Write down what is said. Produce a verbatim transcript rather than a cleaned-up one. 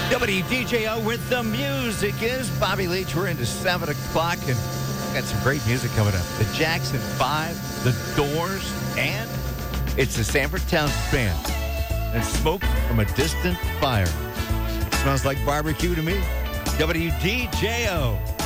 W D J O with the music is Bobby Leach. We're into seven o'clock and got some great music coming up. The Jackson Five, The Doors, and it's the Sanford Townsend Band. And Smoke from a Distant Fire. Smells like barbecue to me. W D J O.